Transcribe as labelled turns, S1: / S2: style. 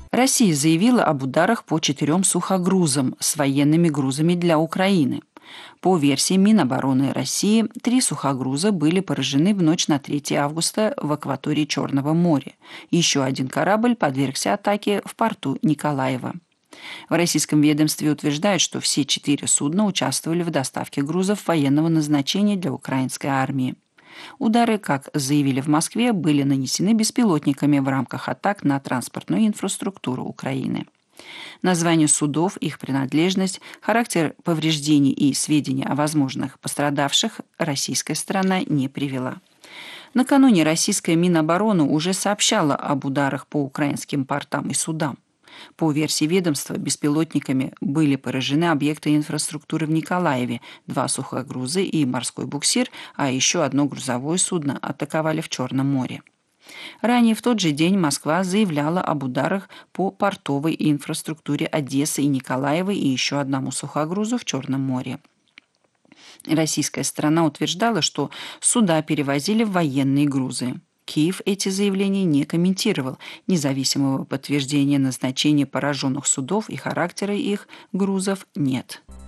S1: Россия заявила об ударах по 4 сухогрузам с военными грузами для Украины. По версии Минобороны России, 3 сухогруза были поражены в ночь на 3 августа в акватории Черного моря. Еще один корабль подвергся атаке в порту Николаева. В российском ведомстве утверждают, что все 4 судна участвовали в доставке грузов военного назначения для украинской армии. Удары, как заявили в Москве, были нанесены беспилотниками в рамках атак на транспортную инфраструктуру Украины. Название судов, их принадлежность, характер повреждений и сведения о возможных пострадавших российская сторона не привела. Накануне российская Минобороны уже сообщала об ударах по украинским портам и судам. По версии ведомства, беспилотниками были поражены объекты инфраструктуры в Николаеве, 2 сухогруза и морской буксир, а еще одно грузовое судно атаковали в Черном море. Ранее в тот же день Москва заявляла об ударах по портовой инфраструктуре Одессы и Николаева и еще одному сухогрузу в Черном море. Российская сторона утверждала, что суда перевозили военные грузы. Киев эти заявления не комментировал. Независимого подтверждения назначения пораженных судов и характера их грузов нет.